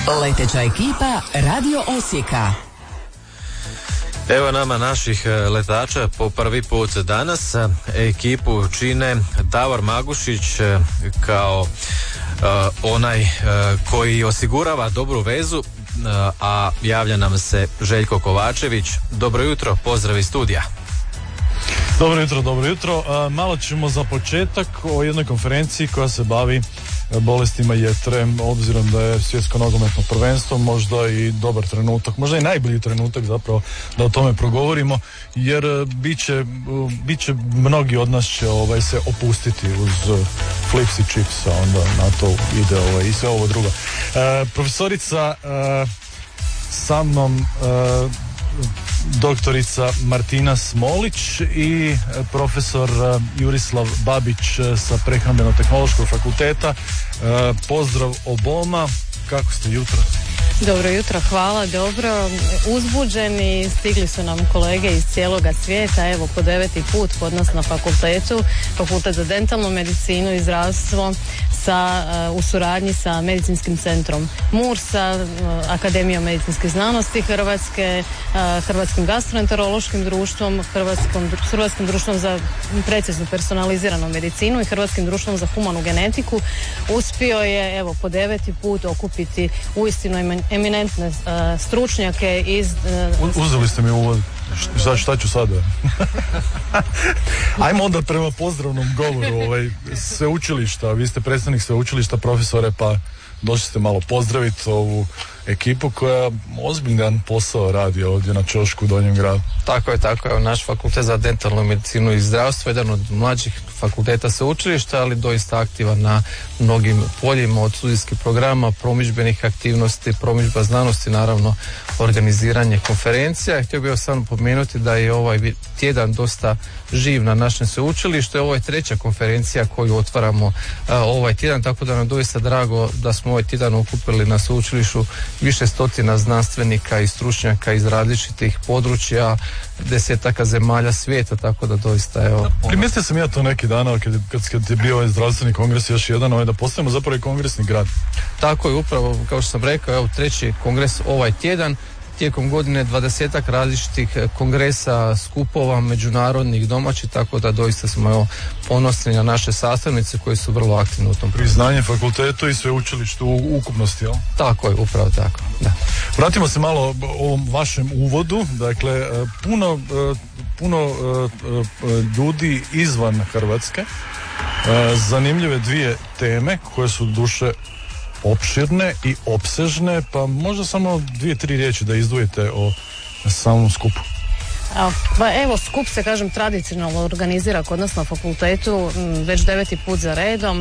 Leteća ekipa Radio Osijeka. Evo nama naših letača po prvi put danas. Ekipu čine Davor Magušić kao onaj koji osigurava dobru vezu, a javlja nam se Željko Kovačević. Dobro jutro, pozdrav iz studija. Dobro jutro. Malo ćemo za početak o jednoj konferenciji koja se bavi bolestima jetre, obzirom da je svjetsko nogometno prvenstvo, možda i dobar trenutak, možda i najbolji trenutak zapravo da o tome progovorimo, jer bit će mnogi od nas će se opustiti uz flips i chips, a onda na to ide i sve ovo drugo. Profesorica sa mnom, doktorica Martina Smolić i profesor Jurislav Babić sa Prehrambeno-tehnološkog fakulteta. Pozdrav oboma, kako ste jutro? Dobro jutro, hvala, dobro, uzbuđeni, stigli su nam kolege iz cijeloga svijeta, evo po 9. put kod nas na fakultetu, Fakultet za dentalnu medicinu i zdravstvo u suradnji sa medicinskim centrom MURS-a, Akademijom medicinske znanosti Hrvatske, Hrvatskim gastroenterološkim društvom, Hrvatskim društvom za preciznu personaliziranu medicinu i Hrvatskim društvom za humanu genetiku. Uspio je evo po 9. put okupiti uistinu eminentne stručnjake iz... Uzeli ste mi uvod. Šta ću sada? Ajmo onda prema pozdravnom govoru sveučilišta. Vi ste predstavnik sveučilišta, profesore, pa došli ste malo pozdraviti ovu ekipu koja ozbiljan posao radi ovdje na ćošku u Donjem gradu. Tako je. Naš fakultet za dentalnu medicinu i zdravstvo je jedan od mlađih fakulteta sveučilišta, ali doista aktivan na mnogim poljima, od studijskih programa, promidžbenih aktivnosti, promidžba znanosti, naravno organiziranje konferencija. Htio bih samo pomenuti da je ovaj tjedan dosta živ na našem sveučilištu. Ovo je 3. konferencija koju otvaramo ovaj tjedan, tako da nam doista drago da smo ovaj tjedan okupili na sveučilištu više stotina znanstvenika i stručnjaka iz različitih područja, 10 zemalja svijeta, tako da doista evo... Primijetio sam ja to neki dana kad je bio ovaj zdravstveni kongres, još jedan, da postavimo zapravo i kongresni grad. Tako je, upravo, kao što sam rekao, evo 3. kongres ovaj tjedan. Tijekom godine 20 različitih kongresa, skupova, međunarodnih, domaćih, tako da doista smo ponosni na naše sastavnice koji su vrlo aktivni u tom. Priznanje fakultetu i sveučilištu u ukupnosti, jel? Tako je, upravo tako, da. Vratimo se malo ovom vašem uvodu. Dakle, puno ljudi izvan Hrvatske, zanimljive dvije teme koje su duše opširne i opsežne, pa možda samo 2-3 riječi da izdvojite o samom skupu. Pa evo, skup se, kažem, tradicionalno organizira kod nas na fakultetu već 9. put za redom.